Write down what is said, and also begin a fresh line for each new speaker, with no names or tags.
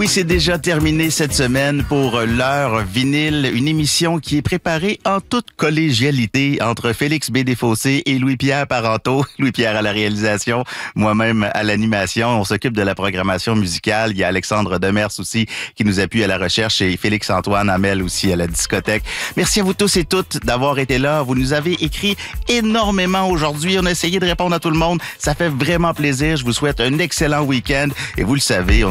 oui, c'est déjà terminé cette semaine pour l'heure vinyle, une émission qui est préparée en toute collégialité entre Félix B. Desfossés et Louis-Pierre Parenteau. Louis-Pierre à la réalisation, moi-même à l'animation. On s'occupe de la programmation musicale. Il y a Alexandre Demers aussi qui nous appuie à la recherche et Félix-Antoine Hamel aussi à la discothèque. Merci à vous tous et toutes d'avoir été là. Vous nous avez écrit énormément aujourd'hui. On a essayé de répondre à tout le monde. Ça fait vraiment plaisir. Je vous souhaite un excellent week-end et vous le savez, on